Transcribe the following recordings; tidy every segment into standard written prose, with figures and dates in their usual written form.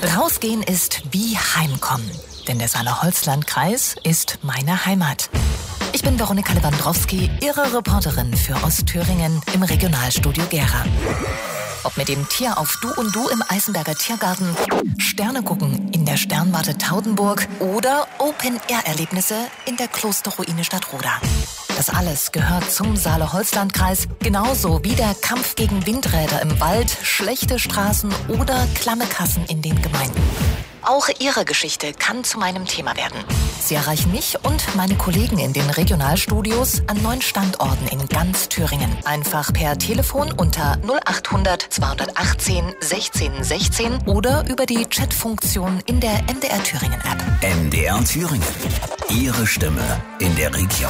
Rausgehen ist wie Heimkommen, denn der Saale-Holzland-Kreis ist meine Heimat. Ich bin Veronika Lewandowski, Ihre Reporterin für Ostthüringen im Regionalstudio Gera. Ob mit dem Tier auf Du und Du im Eisenberger Tiergarten, Sterne gucken in der Sternwarte Taudenburg oder Open-Air-Erlebnisse in der Klosterruine Stadtroda. Das alles gehört zum Saale-Holzland-Kreis, genauso wie der Kampf gegen Windräder im Wald, schlechte Straßen oder klamme Kassen in den Gemeinden. Auch Ihre Geschichte kann zu meinem Thema werden. Sie erreichen mich und meine Kollegen in den Regionalstudios an 9 Standorten in ganz Thüringen. Einfach per Telefon unter 0800 218 16 16 oder über die Chatfunktion in der MDR Thüringen App. MDR Thüringen. Ihre Stimme in der Region.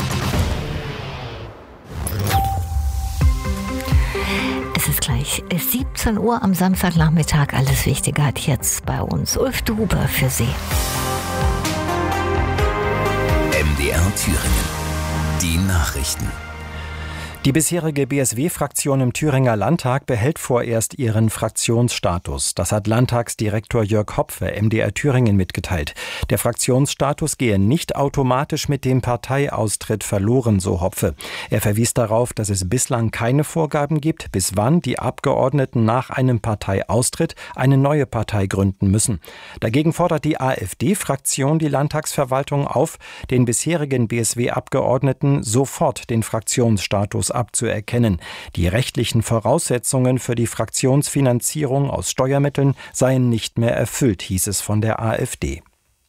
Es ist gleich 17 Uhr am Samstagnachmittag. Alles Wichtige hat jetzt bei uns Ulf Duber für Sie. MDR Thüringen. Die Nachrichten. Die bisherige BSW-Fraktion im Thüringer Landtag behält vorerst ihren Fraktionsstatus. Das hat Landtagsdirektor Jörg Hopfe MDR Thüringen mitgeteilt. Der Fraktionsstatus gehe nicht automatisch mit dem Parteiaustritt verloren, so Hopfe. Er verwies darauf, dass es bislang keine Vorgaben gibt, bis wann die Abgeordneten nach einem Parteiaustritt eine neue Partei gründen müssen. Dagegen fordert die AfD-Fraktion die Landtagsverwaltung auf, den bisherigen BSW-Abgeordneten sofort den Fraktionsstatus abzuerkennen. Die rechtlichen Voraussetzungen für die Fraktionsfinanzierung aus Steuermitteln seien nicht mehr erfüllt, hieß es von der AfD.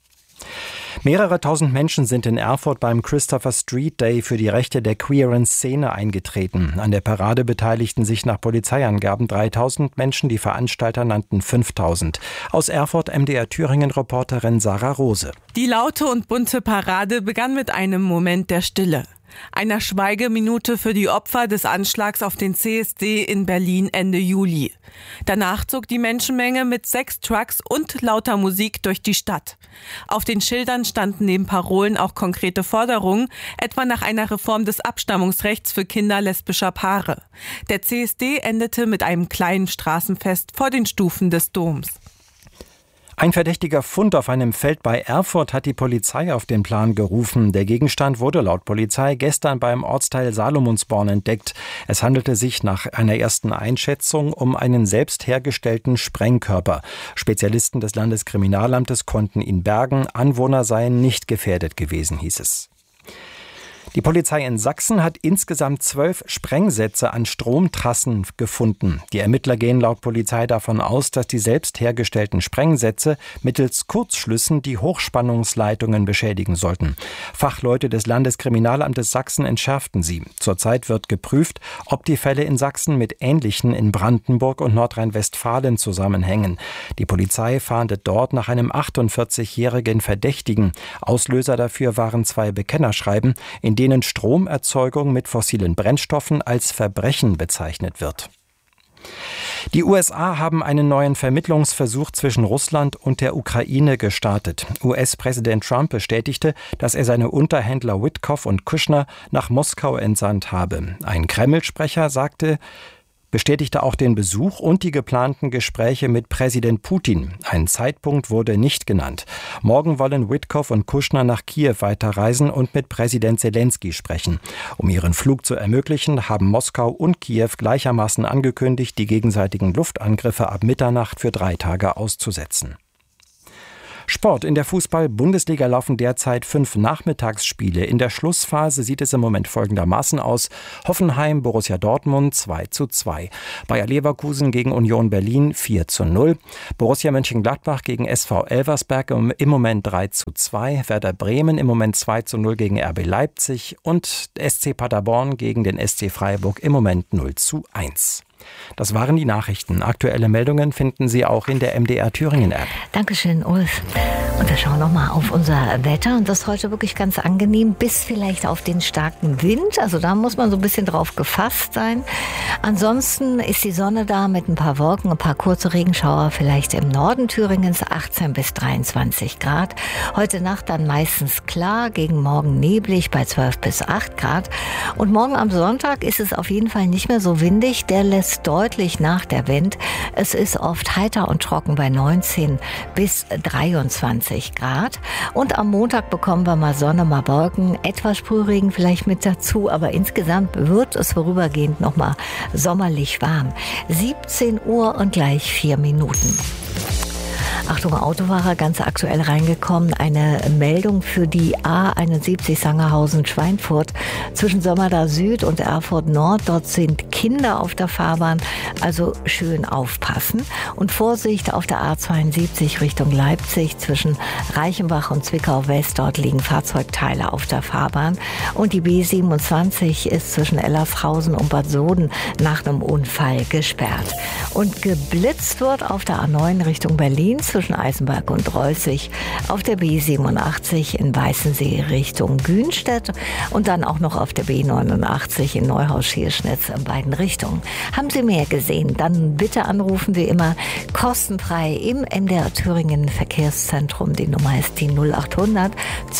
Mehrere tausend Menschen sind in Erfurt beim Christopher Street Day für die Rechte der queeren Szene eingetreten. An der Parade beteiligten sich nach Polizeiangaben 3000 Menschen, die Veranstalter nannten 5000. Aus Erfurt MDR Thüringen-Reporterin Sarah Rose. Die laute und bunte Parade begann mit einem Moment der Stille. Einer Schweigeminute für die Opfer des Anschlags auf den CSD in Berlin Ende Juli. Danach zog die Menschenmenge mit 6 Trucks und lauter Musik durch die Stadt. Auf den Schildern standen neben Parolen auch konkrete Forderungen, etwa nach einer Reform des Abstammungsrechts für Kinder lesbischer Paare. Der CSD endete mit einem kleinen Straßenfest vor den Stufen des Doms. Ein verdächtiger Fund auf einem Feld bei Erfurt hat die Polizei auf den Plan gerufen. Der Gegenstand wurde laut Polizei gestern beim Ortsteil Salomonsborn entdeckt. Es handelte sich nach einer ersten Einschätzung um einen selbst hergestellten Sprengkörper. Spezialisten des Landeskriminalamtes konnten ihn bergen. Anwohner seien nicht gefährdet gewesen, hieß es. Die Polizei in Sachsen hat insgesamt 12 Sprengsätze an Stromtrassen gefunden. Die Ermittler gehen laut Polizei davon aus, dass die selbst hergestellten Sprengsätze mittels Kurzschlüssen die Hochspannungsleitungen beschädigen sollten. Fachleute des Landeskriminalamtes Sachsen entschärften sie. Zurzeit wird geprüft, ob die Fälle in Sachsen mit ähnlichen in Brandenburg und Nordrhein-Westfalen zusammenhängen. Die Polizei fahndet dort nach einem 48-jährigen Verdächtigen. Auslöser dafür waren 2 Bekennerschreiben, in denen Stromerzeugung mit fossilen Brennstoffen als Verbrechen bezeichnet wird. Die USA haben einen neuen Vermittlungsversuch zwischen Russland und der Ukraine gestartet. US-Präsident Trump bestätigte, dass er seine Unterhändler Witkoff und Kushner nach Moskau entsandt habe. Ein Kreml-Sprecher bestätigte auch den Besuch und die geplanten Gespräche mit Präsident Putin. Ein Zeitpunkt wurde nicht genannt. Morgen wollen Witkoff und Kushner nach Kiew weiterreisen und mit Präsident Zelensky sprechen. Um ihren Flug zu ermöglichen, haben Moskau und Kiew gleichermaßen angekündigt, die gegenseitigen Luftangriffe ab Mitternacht für 3 Tage auszusetzen. Sport. In der Fußball-Bundesliga laufen derzeit 5 Nachmittagsspiele. In der Schlussphase sieht es im Moment folgendermaßen aus. Hoffenheim, Borussia Dortmund 2:2. Bayer Leverkusen gegen Union Berlin 4:0. Borussia Mönchengladbach gegen SV Elversberg im Moment 3:2. Werder Bremen im Moment 2:0 gegen RB Leipzig und SC Paderborn gegen den SC Freiburg im Moment 0:1. Das waren die Nachrichten. Aktuelle Meldungen finden Sie auch in der MDR Thüringen App. Dankeschön, Ulf. Und wir schauen nochmal auf unser Wetter. Und das ist heute wirklich ganz angenehm, bis vielleicht auf den starken Wind. Also da muss man so ein bisschen drauf gefasst sein. Ansonsten ist die Sonne da mit ein paar Wolken, ein paar kurze Regenschauer, vielleicht im Norden Thüringens, 18 bis 23 Grad. Heute Nacht dann meistens klar, gegen morgen neblig bei 12 bis 8 Grad. Und morgen am Sonntag ist es auf jeden Fall nicht mehr so windig. Der lässt ist deutlich nach der Wind. Es ist oft heiter und trocken bei 19 bis 23 Grad. Und am Montag bekommen wir mal Sonne, mal Wolken, etwas Sprühregen vielleicht mit dazu, aber insgesamt wird es vorübergehend nochmal sommerlich warm. 17 Uhr und gleich 4 Minuten. Achtung, Autofahrer, ganz aktuell reingekommen. Eine Meldung für die A71 Sangerhausen-Schweinfurt zwischen Sommerda Süd und Erfurt Nord. Dort sind Kinder auf der Fahrbahn, also schön aufpassen. Und Vorsicht auf der A72 Richtung Leipzig zwischen Reichenbach und Zwickau West. Dort liegen Fahrzeugteile auf der Fahrbahn. Und die B27 ist zwischen Ellershausen und Bad Soden nach einem Unfall gesperrt. Und geblitzt wird auf der A9 Richtung Berlin zwischen Eisenberg und Reußig, auf der B87 in Weißensee Richtung Günstedt und dann auch noch auf der B89 in Neuhaus-Schierschnitz in beiden Richtungen. Haben Sie mehr gesehen? Dann bitte anrufen, wie immer, kostenfrei im MDR Thüringen Verkehrszentrum. Die Nummer ist die 0800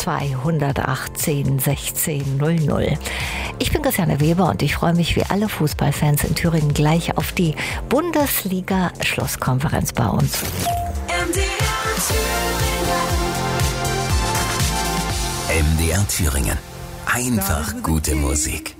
218 16 00. Ich bin Christiane Weber und ich freue mich wie alle Fußballfans in Thüringen gleich auf die Bundesliga-Schlusskonferenz bei uns. MDR Thüringen. Einfach gute Musik.